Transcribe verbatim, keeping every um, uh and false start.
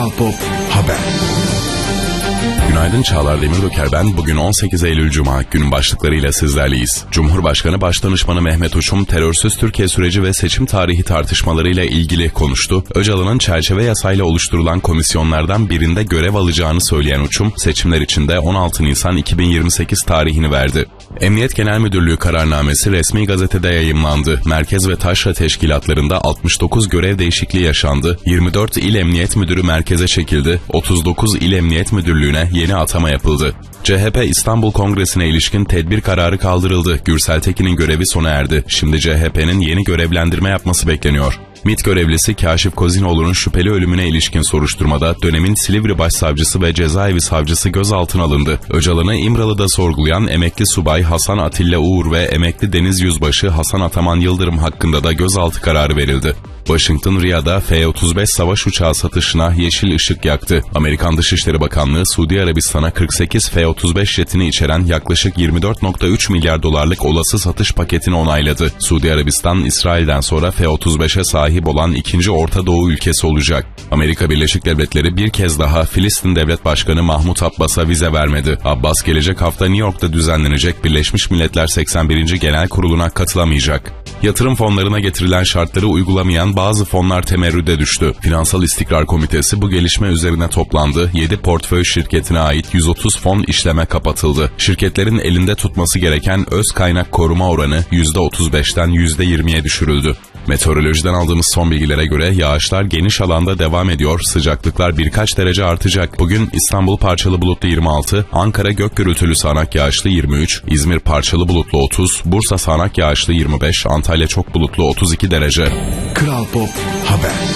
Kral Pop Haber. Günaydın, Çağlar Demiröker ben. Bugün on sekiz Eylül Cuma, günün başlıklarıyla sizlerleyiz. Cumhurbaşkanı Başdanışmanı Mehmet Uçum, terörsüz Türkiye süreci ve seçim tarihi tartışmalarıyla ilgili konuştu. Öcalan'ın çerçeve yasayla oluşturulan komisyonlardan birinde görev alacağını söyleyen Uçum, seçimler için de on altı Nisan iki bin yirmi sekiz tarihini verdi. Emniyet Genel Müdürlüğü kararnamesi resmi gazetede yayımlandı. Merkez ve taşra teşkilatlarında altmış dokuz görev değişikliği yaşandı. yirmi dört il emniyet müdürü merkeze çekildi. otuz dokuz il emniyet müdürlüğüne yeni atama yapıldı. C H P İstanbul Kongresi'ne ilişkin tedbir kararı kaldırıldı. Gürsel Tekin'in görevi sona erdi. Şimdi C H P'nin yeni görevlendirme yapması bekleniyor. MİT görevlisi Kaşif Kozinoğlu'nun şüpheli ölümüne ilişkin soruşturmada dönemin Silivri Başsavcısı ve Cezaevi Savcısı gözaltına alındı. Öcalan'ı İmralı'da sorgulayan emekli subay Hasan Atilla Uğur ve emekli deniz yüzbaşı Hasan Ataman Yıldırım hakkında da gözaltı kararı verildi. Washington, Riyad'a F otuz beş savaş uçağı satışına yeşil ışık yaktı. Amerikan Dışişleri Bakanlığı, Suudi Arabistan'a kırk sekiz F otuz beş jetini içeren yaklaşık yirmi dört virgül üç milyar dolarlık olası satış paketini onayladı. Suudi Arabistan, İsrail'den sonra F otuz beşe sahip olan ikinci Orta Doğu ülkesi olacak. Amerika Birleşik Devletleri bir kez daha Filistin Devlet Başkanı Mahmut Abbas'a vize vermedi. Abbas gelecek hafta New York'ta düzenlenecek Birleşmiş Milletler seksen birinci Genel Kurulu'na katılamayacak. Yatırım fonlarına getirilen şartları uygulamayan bazı fonlar temerrüde düştü. Finansal İstikrar Komitesi bu gelişme üzerine toplandı. yedi portföy şirketine ait yüz otuz fon işleme kapatıldı. Şirketlerin elinde tutması gereken öz kaynak koruma oranı yüzde otuz beşten yüzde yirmiye düşürüldü. Meteorolojiden aldığımız son bilgilere göre yağışlar geniş alanda devam ediyor. Sıcaklıklar birkaç derece artacak. Bugün İstanbul parçalı bulutlu yirmi altı, Ankara gök gürültülü sağanak yağışlı yirmi üç, İzmir parçalı bulutlu otuz, Bursa sağanak yağışlı yirmi beş, Antalya çok bulutlu otuz iki derece. Kral Pop Haber.